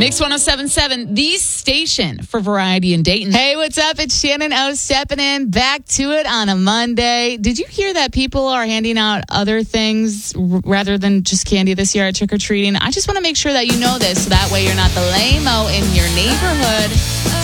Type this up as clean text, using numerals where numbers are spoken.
Mix 107.7, the station for variety in Dayton. Hey, what's up? It's Shannon O stepping in. Back to it on a Monday. Did you hear that people are handing out other things rather than just candy this year at trick-or-treating? I just want to make sure that you know this so that way you're not the lame-o in your neighborhood.